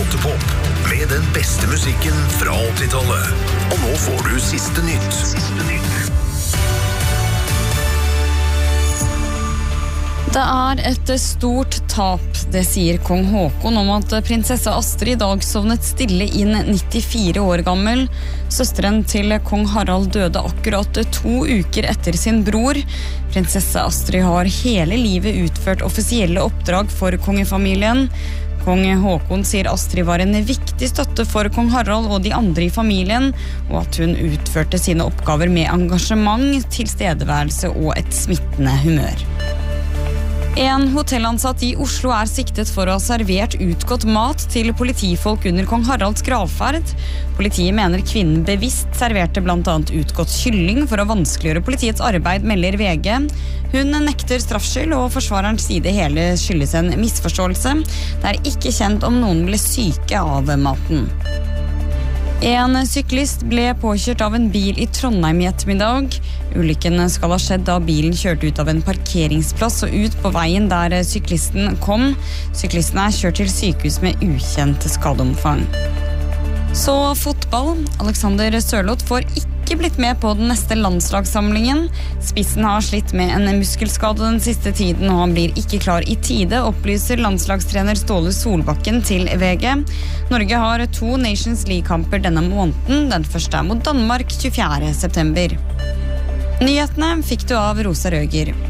Topp med den beste musikken fra 80-tallet. Og nå får du siste nytt. Det et stort tap, det sier kong Håkon om at prinsesse Astrid I dag sovnet stille inn 94 år gammel. Søsteren til kong Harald døde akkurat 2 uker etter sin bror. Prinsesse Astrid har hele livet utført offisielle oppdrag for kongefamilien. Kong Håkon sier Astrid var en viktig støtte for kong Harald og de andre I familien, og at hun utførte sine oppgaver med engasjement, tilstedeværelse og et smittende humør. En hotellansatt I Oslo siktet for å ha servert utgått mat til politifolk under kong Haralds gravferd. Politiet mener kvinnen bevisst serverte blant annet utgått kylling for å vanskeliggjøre politiets arbeid, melder VG. Hun nekter straffskyld, og forsvareren sier det hele skyldes en misforståelse. Det ikke kjent om noen ble syke av maten. En syklist ble påkjørt av en bil I Trondheim I ettermiddag. Ulykken skal ha skjedd da bilen kjørte ut av en parkeringsplass og ut på veien der syklisten kom. Syklisten kjørt til sykehus med ukjent skadeomfang. Så fotball. Alexander Sørloth får ikke blitt med på den neste landslagssamlingen. Spissen har slitt med en muskelskade den siste tiden, og han blir ikke klar I tide, opplyser landslagstrener Ståle Solbakken til VG. Norge har 2 Nations League-kamper denne måneden. Den første mot Danmark 24. september. Nyhetene fikk du av Rosa Røger.